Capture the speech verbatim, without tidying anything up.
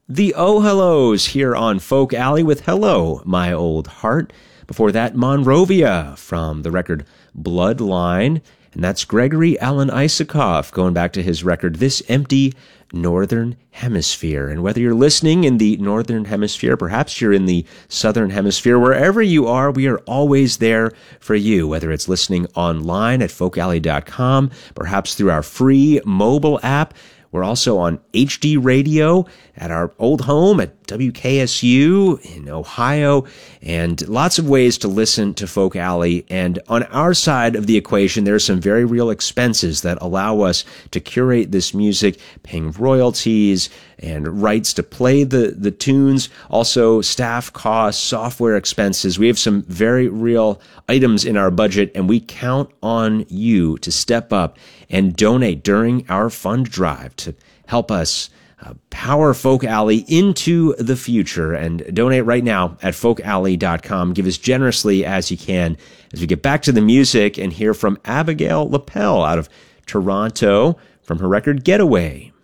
The Oh Hellos here on Folk Alley with Hello, My Old Heart. Before that, Monrovia from the record Bloodline. And that's Gregory Alan Isakov going back to his record This Empty Northern Hemisphere. And whether you're listening in the Northern Hemisphere, perhaps you're in the Southern Hemisphere, wherever you are, we are always there for you, whether it's listening online at folk alley dot com, perhaps through our free mobile app. We're also on H D radio at our old home at W K S U in Ohio, and lots of ways to listen to Folk Alley. And on our side of the equation, there are some very real expenses that allow us to curate this music, paying royalties and rights to play the, the tunes, also staff costs, software expenses. We have some very real items in our budget, and we count on you to step up and donate during our fund drive to help us uh, power Folk Alley into the future. And donate right now at folk alley dot com. Give as generously as you can as we get back to the music and hear from Abigail Lapel out of Toronto from her record Getaway.